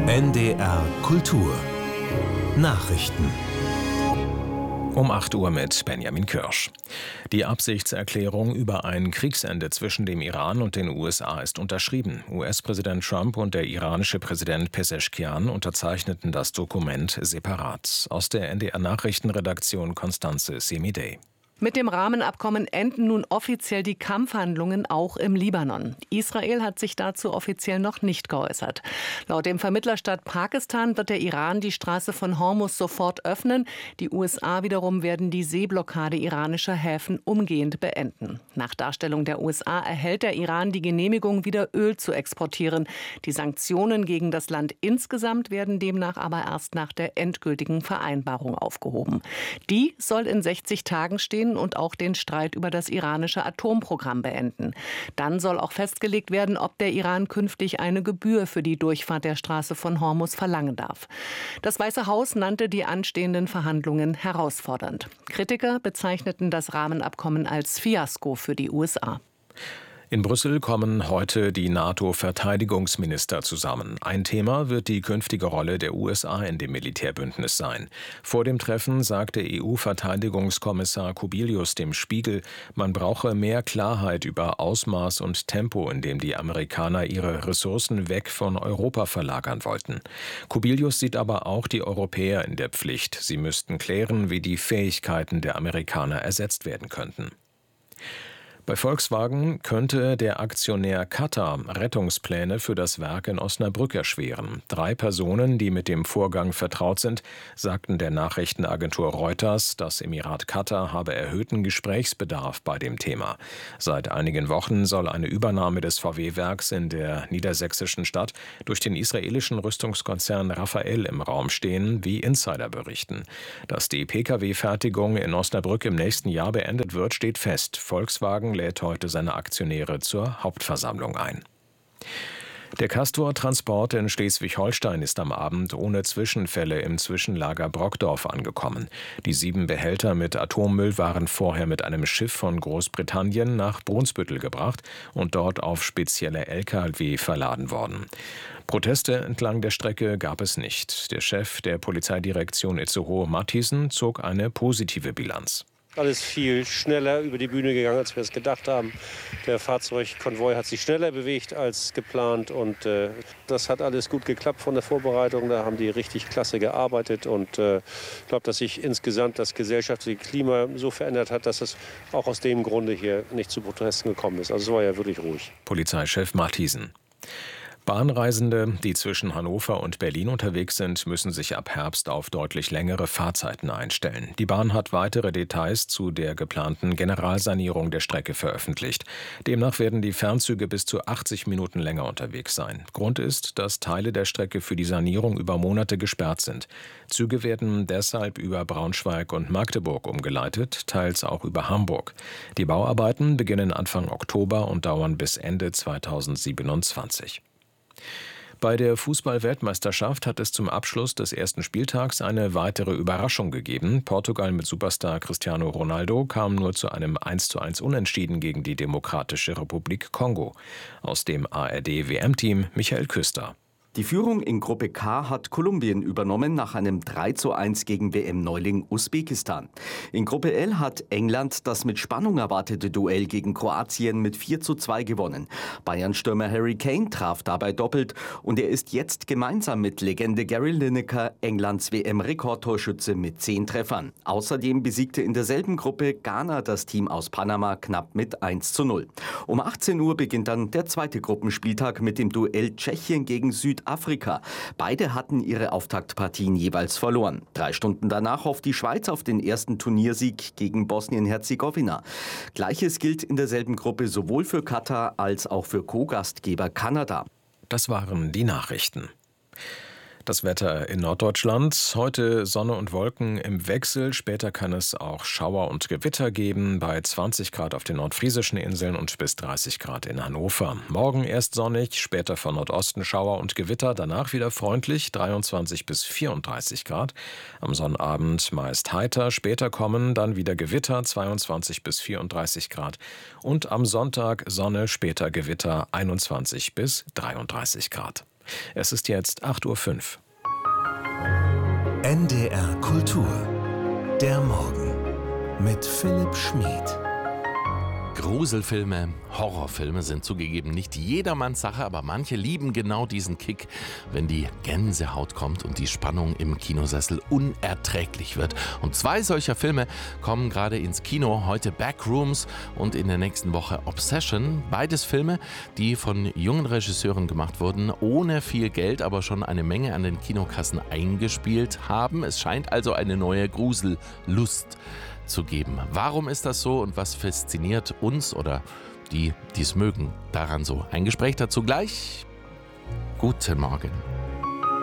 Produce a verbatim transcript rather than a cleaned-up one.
N D R Kultur Nachrichten Um acht Uhr mit Benjamin Kirsch. Die Absichtserklärung über ein Kriegsende zwischen dem Iran und den U S A ist unterschrieben. U S-Präsident Trump und der iranische Präsident Pezeschkian unterzeichneten das Dokument separat. Aus der N D R-Nachrichtenredaktion Constanze Semidey. Mit dem Rahmenabkommen enden nun offiziell die Kampfhandlungen auch im Libanon. Israel hat sich dazu offiziell noch nicht geäußert. Laut dem Vermittlerstaat Pakistan wird der Iran die Straße von Hormuz sofort öffnen. Die U S A wiederum werden die Seeblockade iranischer Häfen umgehend beenden. Nach Darstellung der U S A erhält der Iran die Genehmigung, wieder Öl zu exportieren. Die Sanktionen gegen das Land insgesamt werden demnach aber erst nach der endgültigen Vereinbarung aufgehoben. Die soll in sechzig Tagen stehen und auch den Streit über das iranische Atomprogramm beenden. Dann soll auch festgelegt werden, ob der Iran künftig eine Gebühr für die Durchfahrt der Straße von Hormuz verlangen darf. Das Weiße Haus nannte die anstehenden Verhandlungen herausfordernd. Kritiker bezeichneten das Rahmenabkommen als Fiasko für die U S A. In Brüssel kommen heute die NATO-Verteidigungsminister zusammen. Ein Thema wird die künftige Rolle der U S A in dem Militärbündnis sein. Vor dem Treffen sagte E U-Verteidigungskommissar Kubilius dem Spiegel, man brauche mehr Klarheit über Ausmaß und Tempo, in dem die Amerikaner ihre Ressourcen weg von Europa verlagern wollten. Kubilius sieht aber auch die Europäer in der Pflicht. Sie müssten klären, wie die Fähigkeiten der Amerikaner ersetzt werden könnten. Bei Volkswagen könnte der Aktionär Qatar Rettungspläne für das Werk in Osnabrück erschweren. Drei Personen, die mit dem Vorgang vertraut sind, sagten der Nachrichtenagentur Reuters, das Emirat Katar habe erhöhten Gesprächsbedarf bei dem Thema. Seit einigen Wochen soll eine Übernahme des V W-Werks in der niedersächsischen Stadt durch den israelischen Rüstungskonzern Rafael im Raum stehen, wie Insider berichten. Dass die Pkw-Fertigung in Osnabrück im nächsten Jahr beendet wird, steht fest. Volkswagen lädt heute seine Aktionäre zur Hauptversammlung ein. Der Castor-Transport in Schleswig-Holstein ist am Abend ohne Zwischenfälle im Zwischenlager Brockdorf angekommen. Die sieben Behälter mit Atommüll waren vorher mit einem Schiff von Großbritannien nach Brunsbüttel gebracht und dort auf spezielle L K W verladen worden. Proteste entlang der Strecke gab es nicht. Der Chef der Polizeidirektion Itzehoe, Mathiesen, zog eine positive Bilanz. Alles viel schneller über die Bühne gegangen, als wir es gedacht haben. Der Fahrzeugkonvoi hat sich schneller bewegt als geplant und äh, das hat alles gut geklappt von der Vorbereitung. Da haben die richtig klasse gearbeitet und äh, ich glaube, dass sich insgesamt das gesellschaftliche Klima so verändert hat, dass es auch aus dem Grunde hier nicht zu Protesten gekommen ist. Also es war ja wirklich ruhig. Polizeichef Mathiesen. Bahnreisende, die zwischen Hannover und Berlin unterwegs sind, müssen sich ab Herbst auf deutlich längere Fahrzeiten einstellen. Die Bahn hat weitere Details zu der geplanten Generalsanierung der Strecke veröffentlicht. Demnach werden die Fernzüge bis zu achtzig Minuten länger unterwegs sein. Grund ist, dass Teile der Strecke für die Sanierung über Monate gesperrt sind. Züge werden deshalb über Braunschweig und Magdeburg umgeleitet, teils auch über Hamburg. Die Bauarbeiten beginnen Anfang Oktober und dauern bis Ende zweitausendsiebenundzwanzig. Bei der Fußball-Weltmeisterschaft hat es zum Abschluss des ersten Spieltags eine weitere Überraschung gegeben. Portugal mit Superstar Cristiano Ronaldo kam nur zu einem eins zu eins Unentschieden gegen die Demokratische Republik Kongo. Aus dem A R D-W M-Team Michael Küster. Die Führung in Gruppe K hat Kolumbien übernommen nach einem drei zu eins gegen W M-Neuling Usbekistan. In Gruppe L hat England das mit Spannung erwartete Duell gegen Kroatien mit vier zu zwei gewonnen. Bayern-Stürmer Harry Kane traf dabei doppelt und er ist jetzt gemeinsam mit Legende Gary Lineker Englands W M-Rekordtorschütze mit zehn Treffern. Außerdem besiegte in derselben Gruppe Ghana das Team aus Panama knapp mit eins zu null. Um achtzehn Uhr beginnt dann der zweite Gruppenspieltag mit dem Duell Tschechien gegen Südafrika. Afrika. Beide hatten ihre Auftaktpartien jeweils verloren. Drei Stunden danach hofft die Schweiz auf den ersten Turniersieg gegen Bosnien-Herzegowina. Gleiches gilt in derselben Gruppe sowohl für Katar als auch für Co-Gastgeber Kanada. Das waren die Nachrichten. Das Wetter in Norddeutschland. Heute Sonne und Wolken im Wechsel. Später kann es auch Schauer und Gewitter geben. Bei zwanzig Grad auf den nordfriesischen Inseln und bis dreißig Grad in Hannover. Morgen erst sonnig, später von Nordosten Schauer und Gewitter. Danach wieder freundlich, dreiundzwanzig bis vierunddreißig Grad. Am Sonnabend meist heiter. Später kommen dann wieder Gewitter, zweiundzwanzig bis vierunddreißig Grad. Und am Sonntag Sonne, später Gewitter, einundzwanzig bis dreiunddreißig Grad. Es ist jetzt acht Uhr fünf. N D R Kultur. Der Morgen mit Philipp Schmid. Gruselfilme, Horrorfilme sind zugegeben nicht jedermanns Sache, aber manche lieben genau diesen Kick, wenn die Gänsehaut kommt und die Spannung im Kinosessel unerträglich wird. Und zwei solcher Filme kommen gerade ins Kino, heute Backrooms und in der nächsten Woche Obsession. Beides Filme, die von jungen Regisseuren gemacht wurden, ohne viel Geld, aber schon eine Menge an den Kinokassen eingespielt haben. Es scheint also eine neue Grusellust zu geben. Warum ist das so und was fasziniert uns oder die, die es mögen, daran so? Ein Gespräch dazu gleich. Guten Morgen.